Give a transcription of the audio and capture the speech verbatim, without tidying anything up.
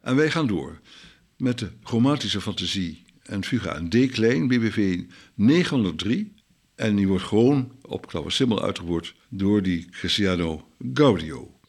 En wij gaan door met de chromatische fantasie en fuga in D klein, B W V negenhonderddrie. En die wordt gewoon op klavecimbal uitgevoerd door die Cristiano Gaudio.